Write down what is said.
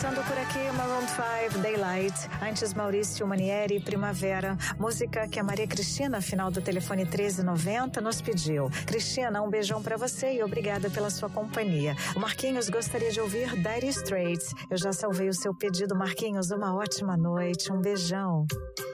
Passando por aqui, Maroon 5, Daylight. Antes, Maurício Manieri, Primavera. Música que a Maria Cristina, final do telefone 1390, nos pediu. Cristina, um beijão pra você e obrigada pela sua companhia. O Marquinhos gostaria de ouvir Dire Straits. Eu já salvei o seu pedido, Marquinhos. Uma ótima noite. Um beijão.